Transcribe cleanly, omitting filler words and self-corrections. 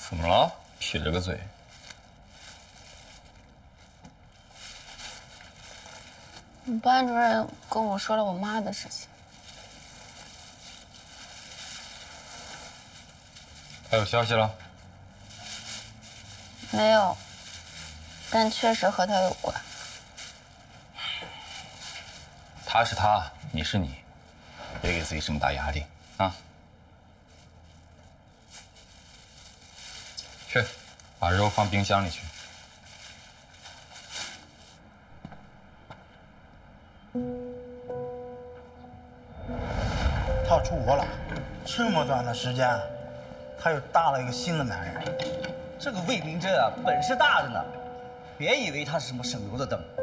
怎么了？撇了个嘴。 班主任跟我说了我妈的事情。 还有消息了？ 没有，但确实和他有关。 他是他，你是你，别给自己这么大压力啊！去，把肉放冰箱里去。 他要出国了，这么短的时间，他又搭了一个新的男人。 这个魏明真啊，本事大着呢，别以为他是什么省油的灯。